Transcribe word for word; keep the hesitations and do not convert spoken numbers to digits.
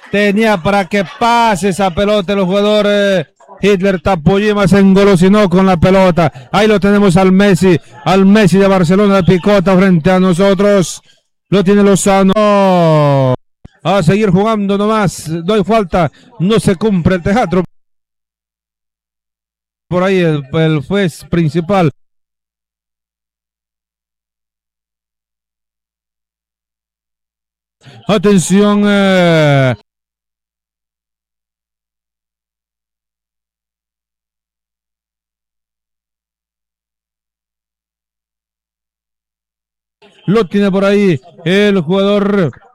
tenía para que pase esa pelota el jugador eh, Hitler Tapujima, se engolosinó con la pelota. Ahí lo tenemos al Messi, al Messi de Barcelona de Picota frente a nosotros. Lo tiene Lozano. A seguir jugando nomás. No hay falta. No se cumple el teatro. Por ahí el, el juez principal. Atención. Eh, lo tiene por ahí el jugador